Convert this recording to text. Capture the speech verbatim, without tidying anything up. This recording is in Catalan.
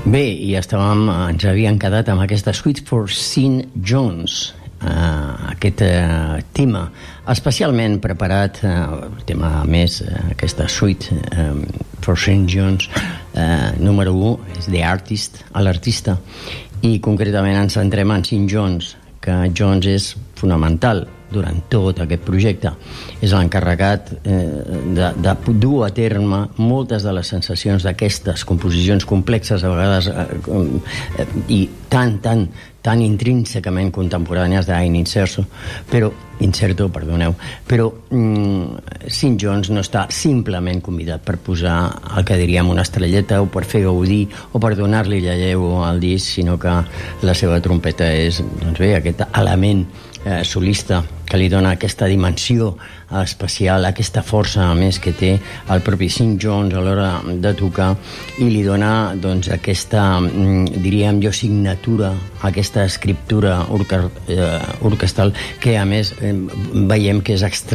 Bé, i estàvem, ens havíem quedat amb aquesta Suite for Saint John's, uh, aquest uh, tema especialment preparat, uh, el tema més, uh, aquesta Suite um, for Saint John's, uh, número u, és The Artist, a l'artista, i concretament ens centrem en Saint John's, que John's és fonamental durant tot aquest projecte. És l'encarregat eh, de, de dur a terme moltes de les sensacions d'aquestes composicions complexes, a vegades eh, eh, i tan, tan, tan intrínsecament contemporànies d'Ain Incerto, però, Incerto, perdoneu, però mm, Saint John's no està simplement convidat per posar el que diríem una estrelleta o per fer gaudir o per donar-li lleu al disc, sinó que la seva trompeta és, doncs bé, aquest element eh, solista que li dona aquesta dimensió especial, aquesta força a més que té el propi Saint John's a l'hora de tocar, i li dona doncs aquesta, diríem jo, signatura, aquesta escriptura orca, eh, orquestral que a més eh, veiem que és extra